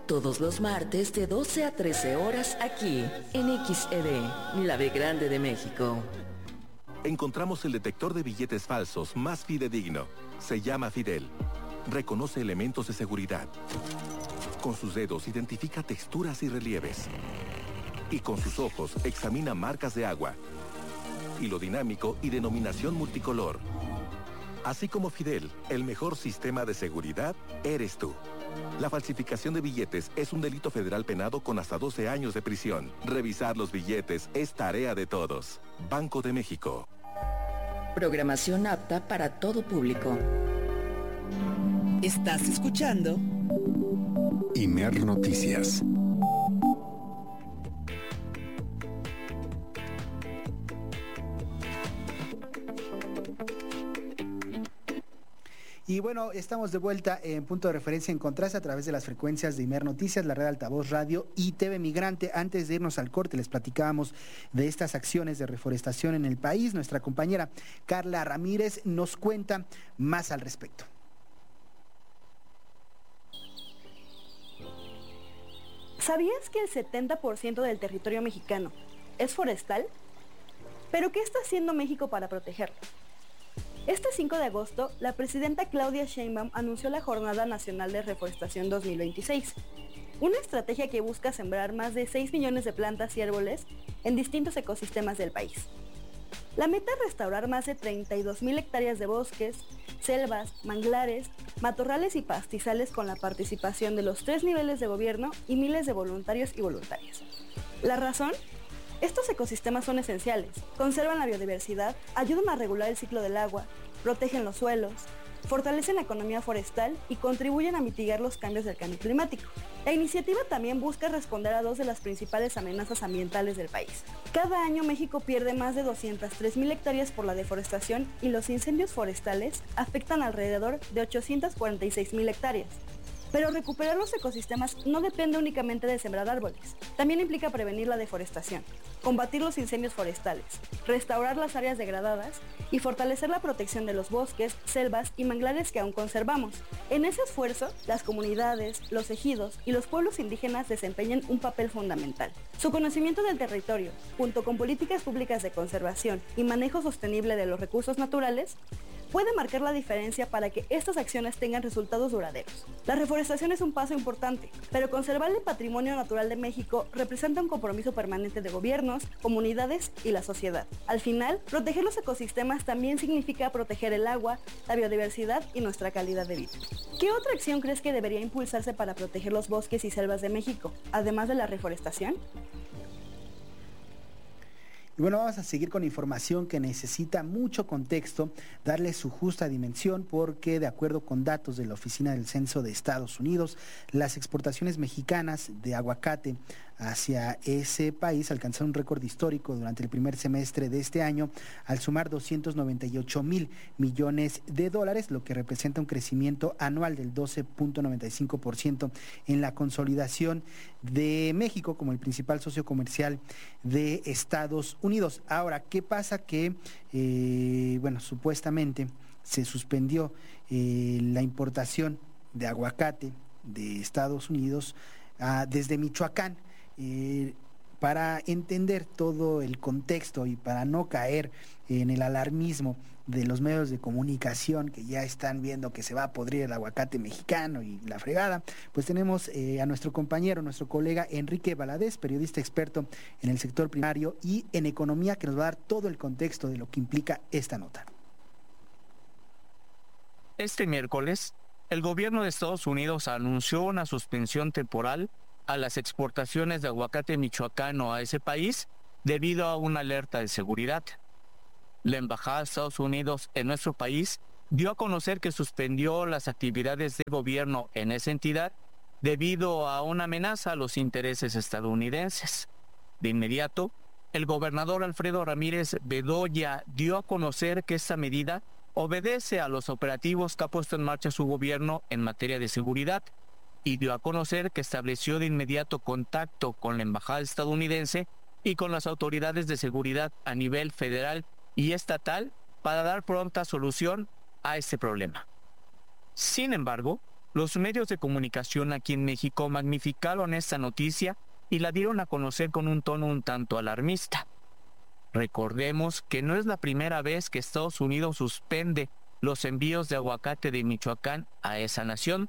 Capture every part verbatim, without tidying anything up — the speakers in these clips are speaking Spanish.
Todos los martes de doce a trece horas aquí, en X E D, la B Grande de México. Encontramos el detector de billetes falsos más fidedigno. Se llama Fidel. Reconoce elementos de seguridad. Con sus dedos identifica texturas y relieves. Y con sus ojos examina marcas de agua, hilo dinámico y denominación multicolor. Así como Fidel, el mejor sistema de seguridad eres tú. La falsificación de billetes es un delito federal penado con hasta doce años de prisión. Revisar los billetes es tarea de todos. Banco de México. Programación apta para todo público. Estás escuchando Imer Noticias. Y bueno, estamos de vuelta en Punto de Referencia en Contraste a través de las frecuencias de Imer Noticias, la red Altavoz Radio y T V Migrante. Antes de irnos al corte, les platicábamos de estas acciones de reforestación en el país. Nuestra compañera Carla Ramírez nos cuenta más al respecto. ¿Sabías que el setenta por ciento del territorio mexicano es forestal? ¿Pero qué está haciendo México para protegerlo? Este cinco de agosto, la presidenta Claudia Sheinbaum anunció la Jornada Nacional de Reforestación dos mil veintiséis, una estrategia que busca sembrar más de seis millones de plantas y árboles en distintos ecosistemas del país. La meta es restaurar más de treinta y dos mil hectáreas de bosques, selvas, manglares, matorrales y pastizales con la participación de los tres niveles de gobierno y miles de voluntarios y voluntarias. ¿La razón? Estos ecosistemas son esenciales, conservan la biodiversidad, ayudan a regular el ciclo del agua, protegen los suelos, fortalecen la economía forestal y contribuyen a mitigar los cambios del cambio climático. La iniciativa también busca responder a dos de las principales amenazas ambientales del país. Cada año México pierde más de doscientas tres mil hectáreas por la deforestación y los incendios forestales afectan alrededor de ochocientas cuarenta y seis mil hectáreas. Pero recuperar los ecosistemas no depende únicamente de sembrar árboles. También implica prevenir la deforestación, combatir los incendios forestales, restaurar las áreas degradadas y fortalecer la protección de los bosques, selvas y manglares que aún conservamos. En ese esfuerzo, las comunidades, los ejidos y los pueblos indígenas desempeñan un papel fundamental. Su conocimiento del territorio, junto con políticas públicas de conservación y manejo sostenible de los recursos naturales, puede marcar la diferencia para que estas acciones tengan resultados duraderos. La reforestación es un paso importante, pero conservar el patrimonio natural de México representa un compromiso permanente de gobiernos, comunidades y la sociedad. Al final, proteger los ecosistemas también significa proteger el agua, la biodiversidad y nuestra calidad de vida. ¿Qué otra acción crees que debería impulsarse para proteger los bosques y selvas de México, además de la reforestación? Y bueno, vamos a seguir con información que necesita mucho contexto, darle su justa dimensión, porque de acuerdo con datos de la Oficina del Censo de Estados Unidos, las exportaciones mexicanas de aguacate hacia ese país alcanzaron un récord histórico durante el primer semestre de este año, al sumar doscientos noventa y ocho mil millones de dólares, lo que representa un crecimiento anual del doce punto noventa y cinco por ciento en la consolidación de México como el principal socio comercial de Estados Unidos. Ahora, ¿qué pasa? Que, eh, bueno, supuestamente se suspendió eh, la importación de aguacate de Estados Unidos ah, desde Michoacán. Eh, para entender todo el contexto y para no caer en el alarmismo de los medios de comunicación que ya están viendo que se va a podrir el aguacate mexicano y la fregada, pues tenemos eh, a nuestro compañero, nuestro colega Enrique Valadez, periodista experto en el sector primario y en economía, que nos va a dar todo el contexto de lo que implica esta nota. Este miércoles, el gobierno de Estados Unidos anunció una suspensión temporal a las exportaciones de aguacate michoacano a ese país debido a una alerta de seguridad. La Embajada de Estados Unidos en nuestro país dio a conocer que suspendió las actividades de gobierno en esa entidad debido a una amenaza a los intereses estadounidenses. De inmediato, el gobernador Alfredo Ramírez Bedoya dio a conocer que esta medida obedece a los operativos que ha puesto en marcha su gobierno en materia de seguridad, y dio a conocer que estableció de inmediato contacto con la embajada estadounidense y con las autoridades de seguridad a nivel federal y estatal para dar pronta solución a este problema. Sin embargo, los medios de comunicación aquí en México magnificaron esta noticia y la dieron a conocer con un tono un tanto alarmista. Recordemos que no es la primera vez que Estados Unidos suspende los envíos de aguacate de Michoacán a esa nación.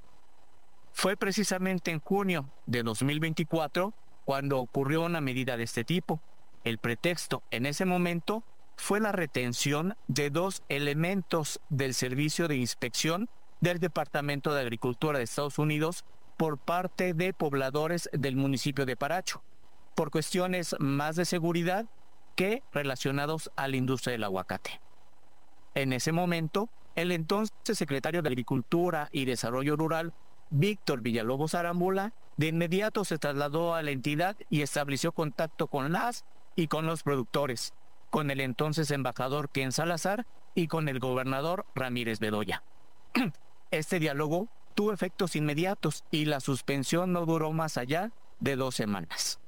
Fue precisamente en junio de dos mil veinticuatro cuando ocurrió una medida de este tipo. El pretexto en ese momento fue la retención de dos elementos del Servicio de Inspección del Departamento de Agricultura de Estados Unidos por parte de pobladores del municipio de Paracho, por cuestiones más de seguridad que relacionados a la industria del aguacate. En ese momento, el entonces secretario de Agricultura y Desarrollo Rural, Víctor Villalobos Arámbula, de inmediato se trasladó a la entidad y estableció contacto con las y con los productores, con el entonces embajador Ken Salazar y con el gobernador Ramírez Bedoya. Este diálogo tuvo efectos inmediatos y la suspensión no duró más allá de dos semanas.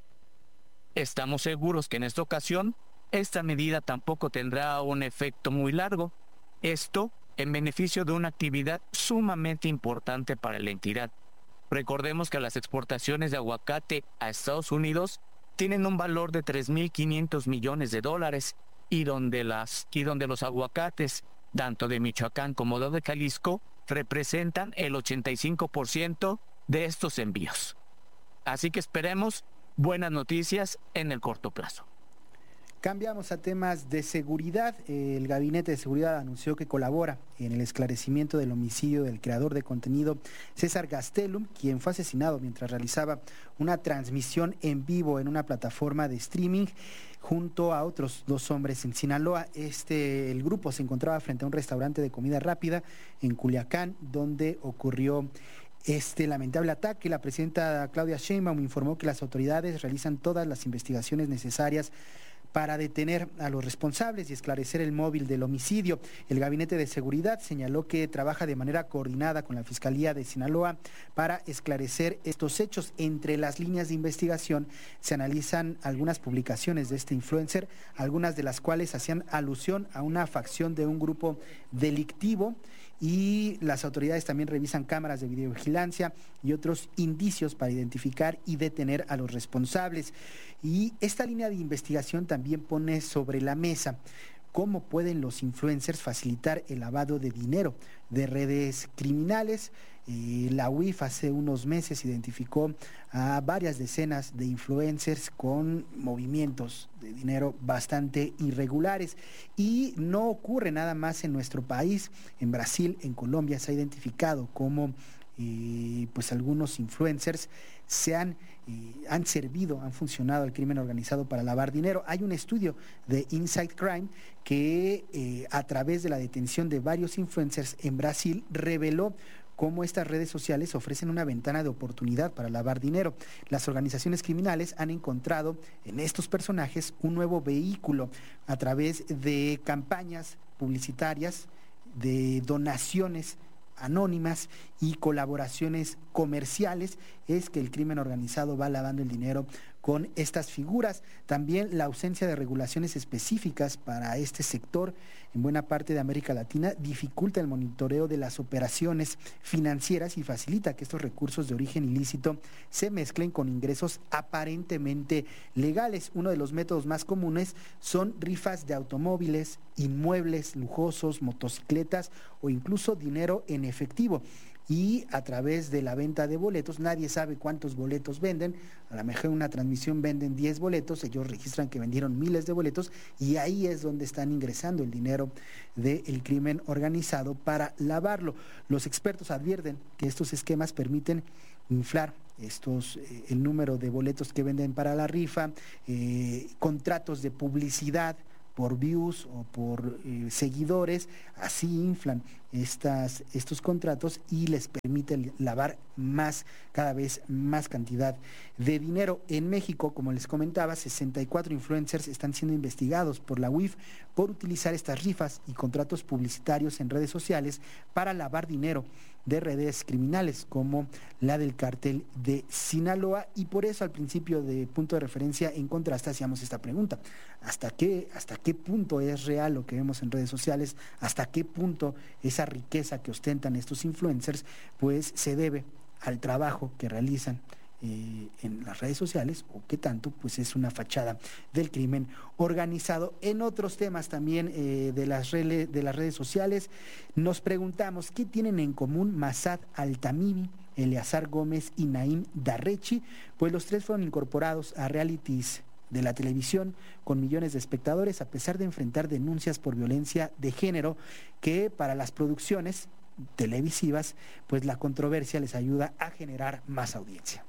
Estamos seguros que en esta ocasión esta medida tampoco tendrá un efecto muy largo. Esto en beneficio de una actividad sumamente importante para la entidad. Recordemos que las exportaciones de aguacate a Estados Unidos tienen un valor de tres mil quinientos millones de dólares y donde, las, y donde los aguacates, tanto de Michoacán como de Jalisco, representan el ochenta y cinco por ciento de estos envíos. Así que esperemos buenas noticias en el corto plazo. Cambiamos a temas de seguridad. El Gabinete de Seguridad anunció que colabora en el esclarecimiento del homicidio del creador de contenido César Gastelum, quien fue asesinado mientras realizaba una transmisión en vivo en una plataforma de streaming junto a otros dos hombres en Sinaloa. Este, el grupo se encontraba frente a un restaurante de comida rápida en Culiacán, donde ocurrió este lamentable ataque. La presidenta Claudia Sheinbaum informó que las autoridades realizan todas las investigaciones necesarias para detener a los responsables y esclarecer el móvil del homicidio. El Gabinete de Seguridad señaló que trabaja de manera coordinada con la Fiscalía de Sinaloa para esclarecer estos hechos. Entre las líneas de investigación se analizan algunas publicaciones de este influencer, algunas de las cuales hacían alusión a una facción de un grupo delictivo, y las autoridades también revisan cámaras de videovigilancia y otros indicios para identificar y detener a los responsables. Y esta línea de investigación también pone sobre la mesa cómo pueden los influencers facilitar el lavado de dinero de redes criminales. Eh, la U I F hace unos meses identificó a varias decenas de influencers con movimientos de dinero bastante irregulares, y no ocurre nada más en nuestro país. En Brasil, en Colombia, se ha identificado cómo eh, pues algunos influencers se han, eh, han servido, han funcionado al crimen organizado para lavar dinero. Hay un estudio de Inside Crime que eh, a través de la detención de varios influencers en Brasil reveló cómo estas redes sociales ofrecen una ventana de oportunidad para lavar dinero. Las organizaciones criminales han encontrado en estos personajes un nuevo vehículo a través de campañas publicitarias, de donaciones anónimas y colaboraciones comerciales. Es que el crimen organizado va lavando el dinero con estas figuras. También la ausencia de regulaciones específicas para este sector en buena parte de América Latina dificulta el monitoreo de las operaciones financieras y facilita que estos recursos de origen ilícito se mezclen con ingresos aparentemente legales. Uno de los métodos más comunes son rifas de automóviles, inmuebles lujosos, motocicletas o incluso dinero en efectivo. Y a través de la venta de boletos, nadie sabe cuántos boletos venden. A lo mejor en una transmisión venden diez boletos, ellos registran que vendieron miles de boletos, y ahí es donde están ingresando el dinero del crimen organizado para lavarlo. Los expertos advierten que estos esquemas permiten inflar estos, eh, el número de boletos que venden para la rifa, eh, contratos de publicidad por views o por eh, seguidores. Así inflan estas, estos contratos y les permite lavar más, cada vez más cantidad de dinero. En México, como les comentaba, sesenta y cuatro influencers están siendo investigados por la U I F por utilizar estas rifas y contratos publicitarios en redes sociales para lavar dinero de redes criminales como la del cártel de Sinaloa, y por eso al principio de Punto de Referencia en Contraste hacíamos esta pregunta: ¿hasta qué, hasta qué punto es real lo que vemos en redes sociales? ¿Hasta qué punto esa riqueza que ostentan estos influencers pues se debe al trabajo que realizan Eh, en las redes sociales, o qué tanto pues es una fachada del crimen organizado? En otros temas también eh, de, las rele, de las redes sociales nos preguntamos qué tienen en común Massad Altamimi, Eleazar Gómez y Naim Darrechi. Pues los tres fueron incorporados a realities de la televisión con millones de espectadores a pesar de enfrentar denuncias por violencia de género, que para las producciones televisivas pues la controversia les ayuda a generar más audiencia.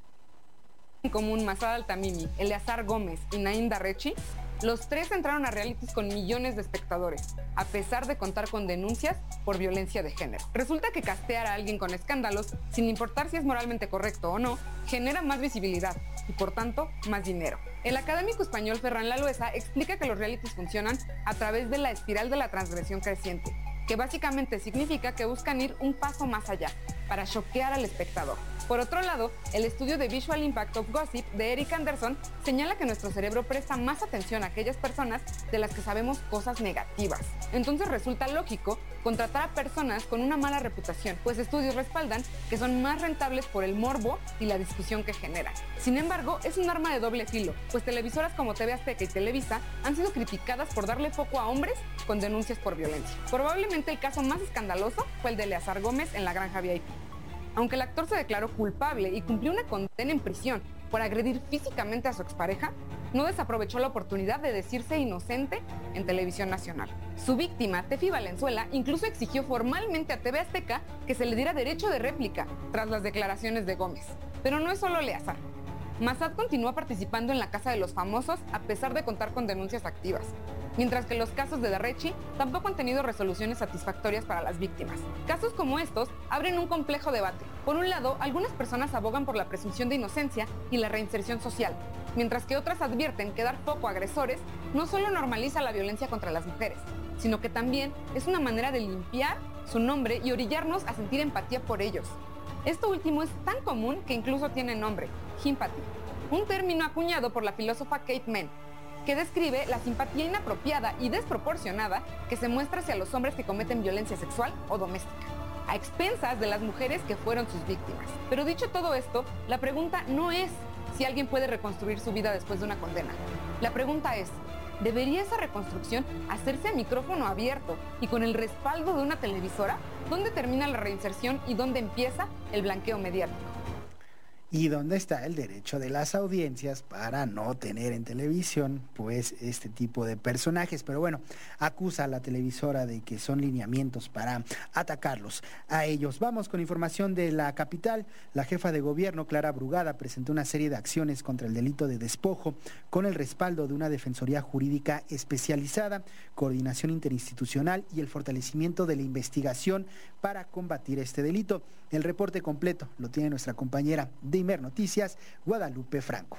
En común Massad Altamimi, Eleazar Gómez y Naim Darrechi, los tres entraron a realities con millones de espectadores, a pesar de contar con denuncias por violencia de género. Resulta que castear a alguien con escándalos, sin importar si es moralmente correcto o no, genera más visibilidad y por tanto más dinero. El académico español Ferran Laluesa explica que los realities funcionan a través de la espiral de la transgresión creciente, que básicamente significa que buscan ir un paso más allá, para choquear al espectador. Por otro lado, el estudio de Visual Impact of Gossip de Eric Anderson señala que nuestro cerebro presta más atención a aquellas personas de las que sabemos cosas negativas. Entonces resulta lógico contratar a personas con una mala reputación, pues estudios respaldan que son más rentables por el morbo y la discusión que generan. Sin embargo, es un arma de doble filo, pues televisoras como T V Azteca y Televisa han sido criticadas por darle foco a hombres con denuncias por violencia. Probablemente el caso más escandaloso fue el de Eleazar Gómez en La Granja V I P. Aunque el actor se declaró culpable y cumplió una condena en prisión por agredir físicamente a su expareja, no desaprovechó la oportunidad de decirse inocente en televisión nacional. Su víctima, Tefi Valenzuela, incluso exigió formalmente a T V Azteca que se le diera derecho de réplica tras las declaraciones de Gómez. Pero no es solo Eleazar. Massad continúa participando en la Casa de los Famosos a pesar de contar con denuncias activas, mientras que los casos de Darrechi tampoco han tenido resoluciones satisfactorias para las víctimas. Casos como estos abren un complejo debate. Por un lado, algunas personas abogan por la presunción de inocencia y la reinserción social, mientras que otras advierten que dar foco a agresores no solo normaliza la violencia contra las mujeres, sino que también es una manera de limpiar su nombre y orillarnos a sentir empatía por ellos. Esto último es tan común que incluso tiene nombre: himpathy, un término acuñado por la filósofa Kate Manne, que describe la simpatía inapropiada y desproporcionada que se muestra hacia los hombres que cometen violencia sexual o doméstica, a expensas de las mujeres que fueron sus víctimas. Pero dicho todo esto, la pregunta no es si alguien puede reconstruir su vida después de una condena. La pregunta es, ¿debería esa reconstrucción hacerse a micrófono abierto y con el respaldo de una televisora? ¿Dónde termina la reinserción y dónde empieza el blanqueo mediático? ¿Y dónde está el derecho de las audiencias para no tener en televisión pues este tipo de personajes? Pero bueno, acusa a la televisora de que son lineamientos para atacarlos a ellos. Vamos con información de la capital. La jefa de gobierno, Clara Brugada, presentó una serie de acciones contra el delito de despojo con el respaldo de una defensoría jurídica especializada, coordinación interinstitucional y el fortalecimiento de la investigación para combatir este delito. El reporte completo lo tiene nuestra compañera de Imer Noticias, Guadalupe Franco.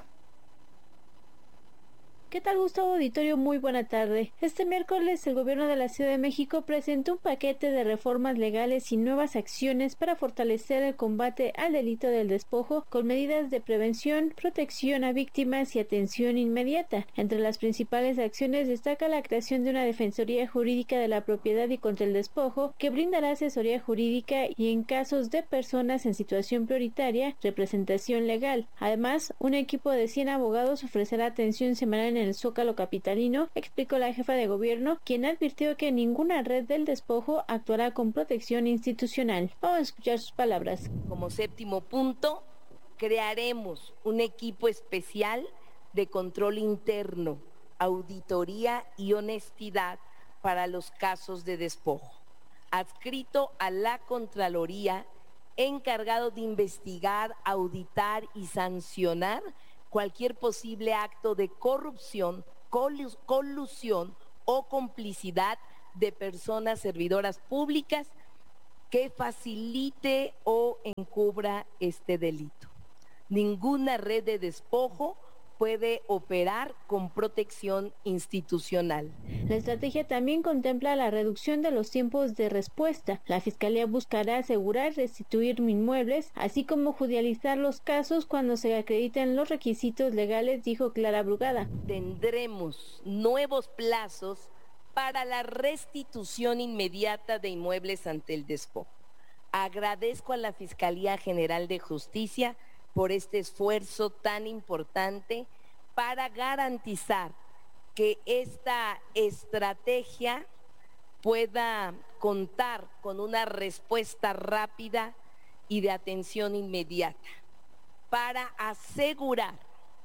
¿Qué tal, Gustavo Auditorio? Muy buena tarde. Este miércoles el gobierno de la Ciudad de México presentó un paquete de reformas legales y nuevas acciones para fortalecer el combate al delito del despojo con medidas de prevención, protección a víctimas y atención inmediata. Entre las principales acciones destaca la creación de una Defensoría Jurídica de la Propiedad y contra el Despojo que brindará asesoría jurídica y, en casos de personas en situación prioritaria, representación legal. Además, un equipo de cien abogados ofrecerá atención semanal en el Zócalo capitalino, explicó la jefa de gobierno, quien advirtió que ninguna red del despojo actuará con protección institucional. Vamos a escuchar sus palabras. Como séptimo punto, crearemos un equipo especial de control interno, auditoría y honestidad para los casos de despojo, adscrito a la Contraloría, encargado de investigar, auditar y sancionar cualquier posible acto de corrupción, colusión o complicidad de personas servidoras públicas que facilite o encubra este delito. Ninguna red de despojo puede operar con protección institucional. La estrategia también contempla la reducción de los tiempos de respuesta. La Fiscalía buscará asegurar restituir inmuebles, así como judicializar los casos cuando se acrediten los requisitos legales, dijo Clara Brugada. Tendremos nuevos plazos para la restitución inmediata de inmuebles ante el despojo. Agradezco a la Fiscalía General de Justicia por este esfuerzo tan importante para garantizar que esta estrategia pueda contar con una respuesta rápida y de atención inmediata para asegurar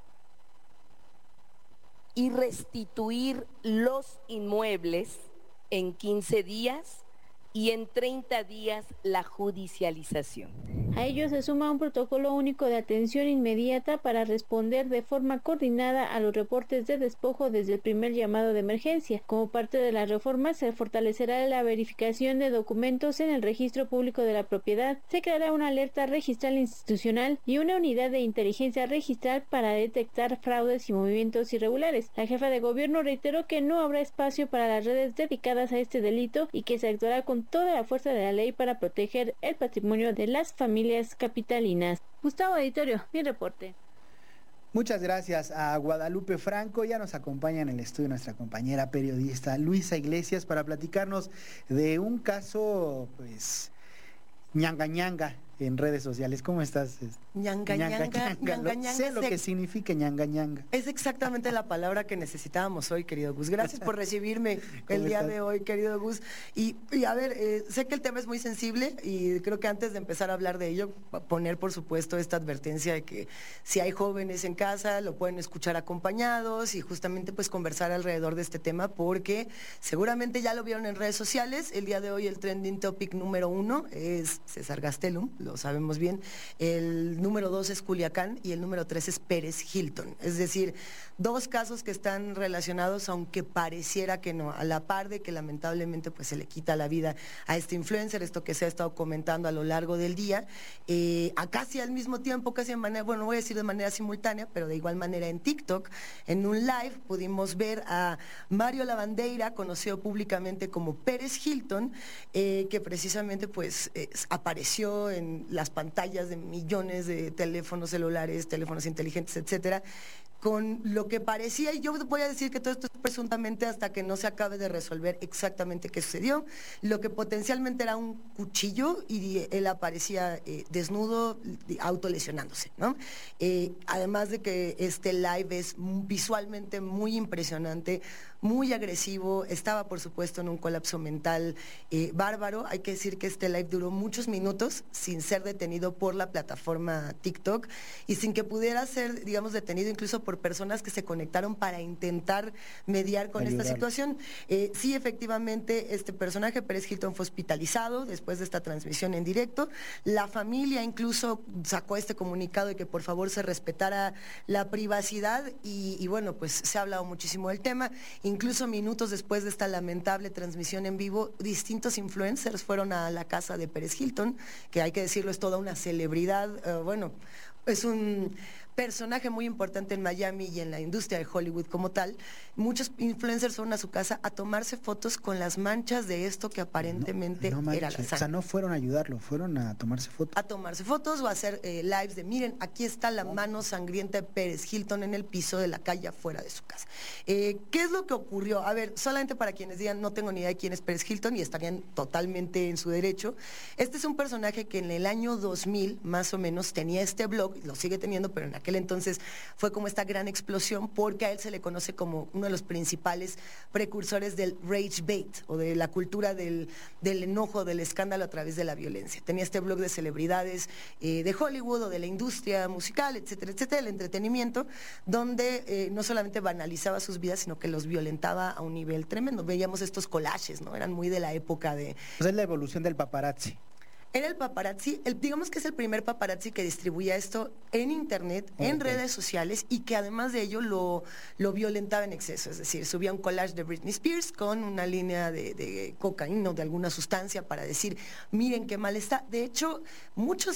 y restituir los inmuebles en quince días y en treinta días la judicialización. A ello se suma un protocolo único de atención inmediata para responder de forma coordinada a los reportes de despojo desde el primer llamado de emergencia. Como parte de la reforma, se fortalecerá la verificación de documentos en el registro público de la propiedad, se creará una alerta registral institucional y una unidad de inteligencia registral para detectar fraudes y movimientos irregulares. La jefa de gobierno reiteró que no habrá espacio para las redes dedicadas a este delito y que se actuará con toda la fuerza de la ley para proteger el patrimonio de las familias capitalinas. Gustavo Editorio, mi reporte. Muchas gracias a Guadalupe Franco. Ya nos acompaña en el estudio nuestra compañera periodista Luisa Iglesias para platicarnos de un caso, pues, ñanga ñanga en redes sociales. ¿Cómo estás? Ñanga ñanga, ñanga, ñanga, ñanga. Sé lo que significa ñanga ñanga. Es exactamente la palabra que necesitábamos hoy, querido Gus. Gracias por recibirme el día estás? de hoy, querido Gus. Y, y a ver, eh, sé que el tema es muy sensible y creo que antes de empezar a hablar de ello, poner por supuesto esta advertencia de que si hay jóvenes en casa, lo pueden escuchar acompañados y justamente pues conversar alrededor de este tema porque seguramente ya lo vieron en redes sociales. El día de hoy el trending topic número uno es César Gastelum, lo sabemos bien. El número dos es Culiacán y el número tres es Pérez Hilton. Es decir, dos casos que están relacionados, aunque pareciera que no, a la par de que lamentablemente pues se le quita la vida a este influencer, esto que se ha estado comentando a lo largo del día, eh, a casi al mismo tiempo, casi de manera, bueno, no voy a decir de manera simultánea, pero de igual manera en TikTok, en un live pudimos ver a Mario Lavandeira, conocido públicamente como Pérez Hilton, eh, que precisamente pues eh, apareció en las pantallas de millones de teléfonos celulares, teléfonos inteligentes, etcétera, con lo que parecía, y yo voy a decir que todo esto es presuntamente hasta que no se acabe de resolver exactamente qué sucedió, lo que potencialmente era un cuchillo y él aparecía eh, desnudo, autolesionándose, ¿no? Eh, además de que este live es visualmente muy impresionante, muy agresivo, estaba por supuesto en un colapso mental eh, bárbaro. Hay que decir que este live duró muchos minutos sin ser detenido por la plataforma TikTok y sin que pudiera ser, digamos, detenido incluso por personas que se conectaron para intentar mediar con Ayudar. esta situación. Eh, sí, efectivamente, este personaje, Pérez Hilton, fue hospitalizado después de esta transmisión en directo. La familia incluso sacó este comunicado de que por favor se respetara la privacidad y, y bueno, pues se ha hablado muchísimo del tema. Incluso minutos después de esta lamentable transmisión en vivo, distintos influencers fueron a la casa de Pérez Hilton, que hay que decirlo, es toda una celebridad, uh, bueno, es un personaje muy importante en Miami y en la industria de Hollywood como tal. Muchos influencers fueron a su casa a tomarse fotos con las manchas de esto que aparentemente no, no era la sangre. O sea, no fueron a ayudarlo, fueron a tomarse fotos. A tomarse fotos o a hacer eh, lives de, miren, aquí está la mano sangrienta de Pérez Hilton en el piso de la calle afuera de su casa. Eh, ¿Qué es lo que ocurrió? A ver, solamente para quienes digan, no tengo ni idea de quién es Pérez Hilton y estarían totalmente en su derecho. Este es un personaje que en el año dos mil, más o menos, tenía este blog, lo sigue teniendo, pero en aquel entonces fue como esta gran explosión porque a él se le conoce como uno de los principales precursores del rage bait o de la cultura del, del enojo, del escándalo a través de la violencia. Tenía este blog de celebridades eh, de Hollywood o de la industria musical, etcétera, etcétera, el entretenimiento, donde eh, no solamente banalizaba sus vidas, sino que los violentaba a un nivel tremendo. Veíamos estos collages, ¿no? Eran muy de la época de... Pues es la evolución del paparazzi. Era el paparazzi, el, digamos que es el primer paparazzi que distribuía esto en internet, okay. en redes sociales y que además de ello lo, lo violentaba en exceso, es decir, subía un collage de Britney Spears con una línea de, de cocaína o de alguna sustancia para decir, miren qué mal está. De hecho, muchos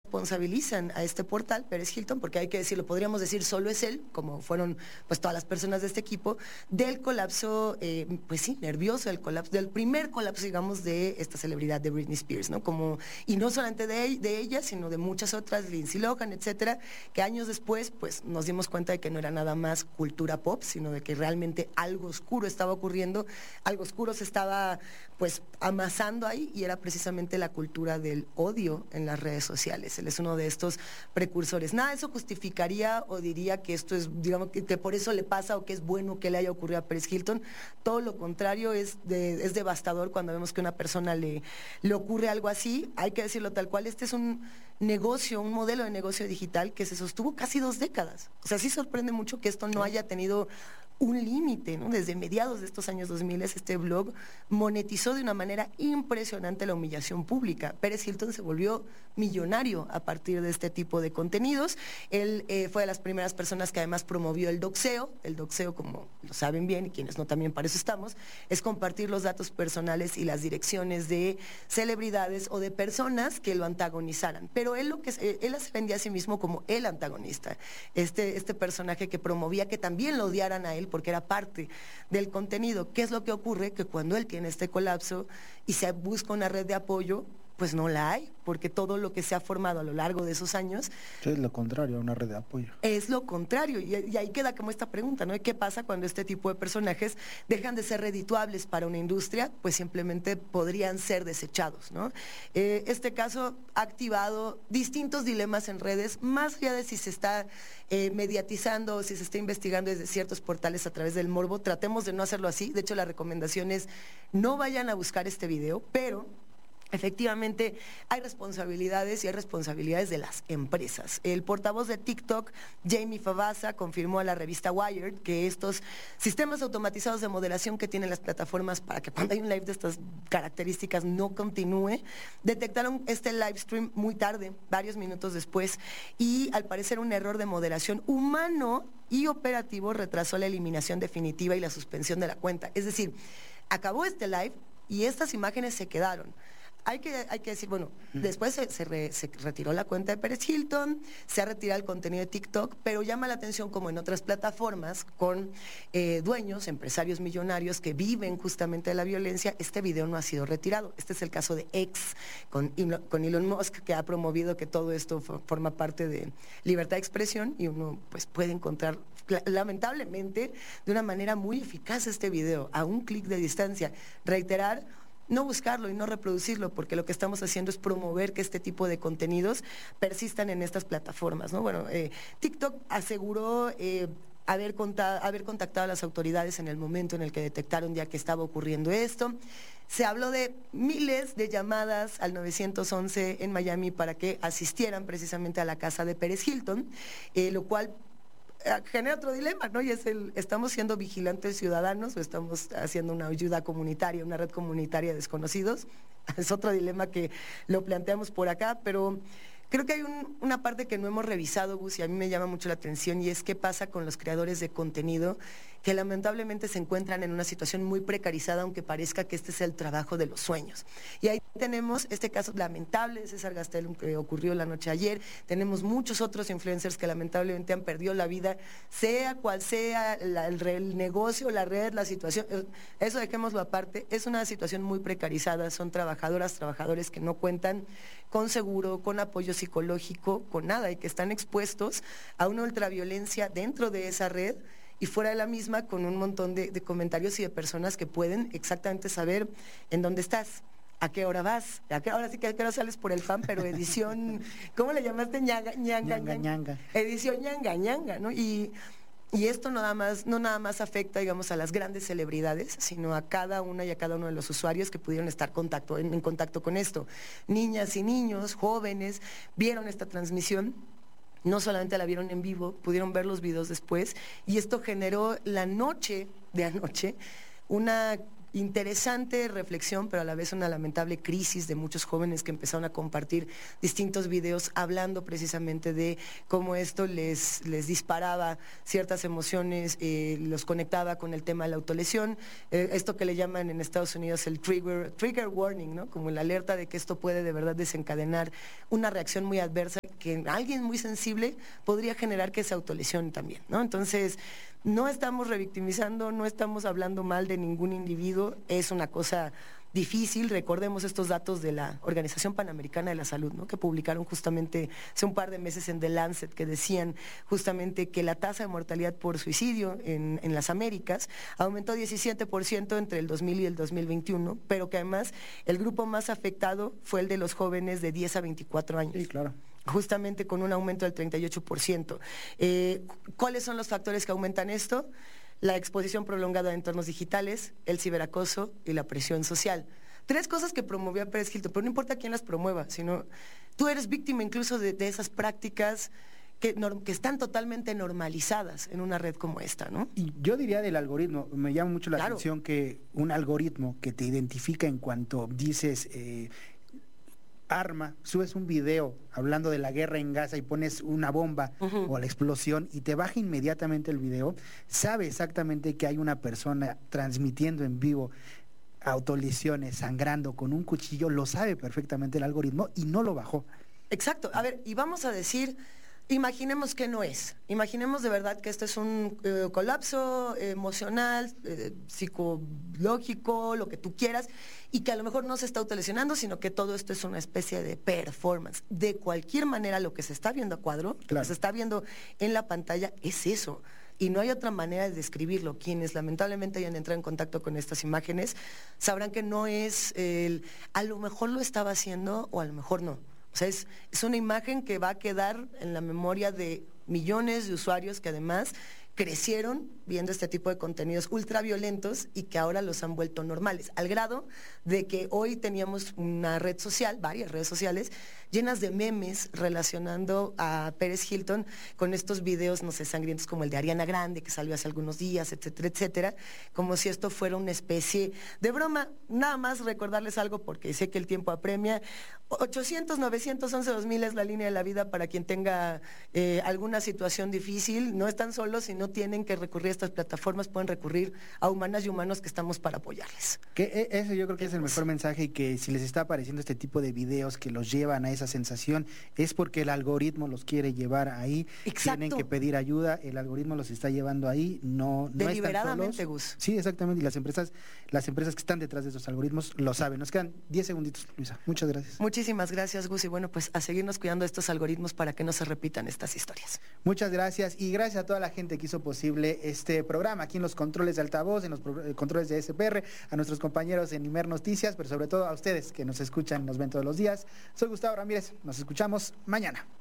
responsabilizan a este portal, Pérez Hilton, porque hay que decirlo, podríamos decir solo es él, como fueron pues todas las personas de este equipo, del colapso, eh, pues sí, nervioso, del colapso, del primer colapso, digamos, de esta celebridad de Britney Spears, ¿no? Como, y no solamente de, de ella, sino de muchas otras, Lindsay Lohan, etcétera, que años después, pues nos dimos cuenta de que no era nada más cultura pop, sino de que realmente algo oscuro estaba ocurriendo, algo oscuro se estaba, pues, amasando ahí, y era precisamente la cultura del odio en las redes sociales. Él es uno de estos precursores. Nada de eso justificaría o diría que esto es, digamos, que, que por eso le pasa o que es bueno que le haya ocurrido a Pérez Hilton. Todo lo contrario, es, de, es devastador cuando vemos que a una persona le, le ocurre algo así. Hay que decirlo tal cual, este es un negocio, un modelo de negocio digital que se sostuvo casi dos décadas. O sea, sí sorprende mucho que esto no haya tenido un límite, ¿no? Desde mediados de estos años dos mil, este blog monetizó de una manera impresionante la humillación pública. Pérez Hilton se volvió millonario a partir de este tipo de contenidos. Él eh, fue de las primeras personas que además promovió el doxeo. El doxeo, como lo saben bien, y quienes no también para eso estamos, es compartir los datos personales y las direcciones de celebridades o de personas que lo antagonizaran. Pero él lo que él se vendía a sí mismo como el antagonista. Este, este personaje que promovía que también lo odiaran a él, porque era parte del contenido. ¿Qué es lo que ocurre? Que cuando él tiene este colapso y se busca una red de apoyo, pues no la hay, porque todo lo que se ha formado a lo largo de esos años... Es lo contrario a una red de apoyo. Es lo contrario, y, y ahí queda como esta pregunta, ¿no? ¿Qué pasa cuando este tipo de personajes dejan de ser redituables para una industria? Pues simplemente podrían ser desechados, ¿no? Eh, este caso ha activado distintos dilemas en redes, más allá de si se está eh, mediatizando o si se está investigando desde ciertos portales a través del morbo. Tratemos de no hacerlo así. De hecho, la recomendación es no vayan a buscar este video, pero... efectivamente, hay responsabilidades y hay responsabilidades de las empresas. El portavoz de TikTok, Jamie Favazza, confirmó a la revista Wired que estos sistemas automatizados de moderación que tienen las plataformas para que cuando hay un live de estas características no continúe, detectaron este live stream muy tarde, varios minutos después, y al parecer un error de moderación humano y operativo retrasó la eliminación definitiva y la suspensión de la cuenta. Es decir, acabó este live y estas imágenes se quedaron. Hay que, hay que decir, bueno, después se, se, re, se retiró la cuenta de Pérez Hilton, se ha retirado el contenido de TikTok, pero llama la atención como en otras plataformas con eh, dueños, empresarios millonarios que viven justamente de la violencia, este video no ha sido retirado. Este es el caso de X, con, con Elon Musk, que ha promovido que todo esto forma parte de libertad de expresión, y uno pues puede encontrar lamentablemente de una manera muy eficaz este video, a un clic de distancia. Reiterar, no buscarlo y no reproducirlo, porque lo que estamos haciendo es promover que este tipo de contenidos persistan en estas plataformas, ¿no? Bueno, eh, TikTok aseguró eh, haber, contado, haber contactado a las autoridades en el momento en el que detectaron ya que estaba ocurriendo esto. Se habló de miles de llamadas al nueve once en Miami para que asistieran precisamente a la casa de Pérez Hilton, eh, lo cual genera otro dilema, ¿no? Y es el, ¿estamos siendo vigilantes ciudadanos o estamos haciendo una ayuda comunitaria, una red comunitaria de desconocidos? Es otro dilema que lo planteamos por acá, pero creo que hay un, una parte que no hemos revisado, Gus, y a mí me llama mucho la atención, y es qué pasa con los creadores de contenido que lamentablemente se encuentran en una situación muy precarizada, aunque parezca que este es el trabajo de los sueños. Y ahí tenemos este caso lamentable de César Gastelum que ocurrió la noche ayer. Tenemos muchos otros influencers que lamentablemente han perdido la vida, sea cual sea la, el, el negocio, la red, la situación. Eso dejémoslo aparte. Es una situación muy precarizada. Son trabajadoras, trabajadores que no cuentan con seguro, con apoyo psicológico, con nada, y que están expuestos a una ultraviolencia dentro de esa red y fuera de la misma, con un montón de, de comentarios y de personas que pueden exactamente saber en dónde estás, a qué hora vas, a qué, ahora sí que a qué hora sales por el pan, pero edición, ¿cómo le llamaste? Ñanga, ñanga, ñanga, ñanga. Edición ñanga, ñanga, ¿no? Y, y esto no nada más, no nada más afecta, digamos, a las grandes celebridades, sino a cada una y a cada uno de los usuarios que pudieron estar contacto, en, en contacto con esto. Niñas y niños, jóvenes, vieron esta transmisión. No solamente la vieron en vivo, pudieron ver los videos después, y esto generó la noche de anoche una interesante reflexión, pero a la vez una lamentable crisis de muchos jóvenes que empezaron a compartir distintos videos hablando precisamente de cómo esto les, les disparaba ciertas emociones, eh, los conectaba con el tema de la autolesión, eh, esto que le llaman en Estados Unidos el trigger, trigger warning, ¿no? Como la alerta de que esto puede de verdad desencadenar una reacción muy adversa que en alguien muy sensible podría generar que se autolesione también, ¿no? Entonces, no estamos revictimizando, no estamos hablando mal de ningún individuo, es una cosa difícil. Recordemos estos datos de la Organización Panamericana de la Salud, ¿no? Que publicaron justamente hace un par de meses en The Lancet, que decían justamente que la tasa de mortalidad por suicidio en, en las Américas aumentó diecisiete por ciento entre el dos mil y el dos mil veintiuno, pero que además el grupo más afectado fue el de los jóvenes de diez a veinticuatro años. Sí, claro. Justamente con un aumento del treinta y ocho por ciento. Eh, ¿Cuáles son los factores que aumentan esto? La exposición prolongada a entornos digitales, el ciberacoso y la presión social. Tres cosas que promovía Pérez Hilton, pero no importa quién las promueva, sino tú eres víctima incluso de, de esas prácticas que, que están totalmente normalizadas en una red como esta, ¿no? Y yo diría del algoritmo, me llama mucho la Claro. atención que un algoritmo que te identifica en cuanto dices... Eh, arma, subes un video hablando de la guerra en Gaza y pones una bomba uh-huh. o la explosión y te baja inmediatamente el video, sabe exactamente que hay una persona transmitiendo en vivo autolesiones, sangrando con un cuchillo, lo sabe perfectamente el algoritmo y no lo bajó. Exacto, a ver, y vamos a decir... Imaginemos que no es, imaginemos de verdad que esto es un eh, colapso emocional, eh, psicológico, lo que tú quieras, y que a lo mejor no se está autolesionando, sino que todo esto es una especie de performance. De cualquier manera, lo que se está viendo a cuadro, claro. lo que se está viendo en la pantalla es eso. Y no hay otra manera de describirlo. Quienes lamentablemente hayan entrado en contacto con estas imágenes sabrán que no es el, a lo mejor lo estaba haciendo o a lo mejor no. O sea, es, es una imagen que va a quedar en la memoria de millones de usuarios que además crecieron viendo este tipo de contenidos ultraviolentos y que ahora los han vuelto normales, al grado de que hoy teníamos una red social, varias redes sociales, llenas de memes relacionando a Pérez Hilton con estos videos, no sé, sangrientos como el de Ariana Grande, que salió hace algunos días, etcétera, etcétera, como si esto fuera una especie de broma. Nada más recordarles algo, porque sé que el tiempo apremia. ochocientos, novecientos once, dos mil es la línea de la vida para quien tenga eh, alguna situación difícil. No están solos y no tienen que recurrir a estas plataformas, pueden recurrir a humanas y humanos que estamos para apoyarles. Que eso yo creo que es el mejor mensaje, y que si les está apareciendo este tipo de videos que los llevan a esa sensación, es porque el algoritmo los quiere llevar ahí. Exacto. Tienen que pedir ayuda, el algoritmo los está llevando ahí, no, no deliberadamente, están solos. Gus. Sí, exactamente, y las empresas, las empresas que están detrás de esos algoritmos lo saben. Nos quedan diez segunditos, Luisa. Muchas gracias. Muchísimas gracias, Gus, y bueno, pues a seguirnos cuidando de estos algoritmos para que no se repitan estas historias. Muchas gracias, y gracias a toda la gente que hizo posible este programa, aquí en los controles de altavoz, en los pro- controles de S P R, a nuestros compañeros en Imer Noticias, pero sobre todo a ustedes que nos escuchan, nos ven todos los días. Soy Gustavo Ramírez, nos escuchamos mañana.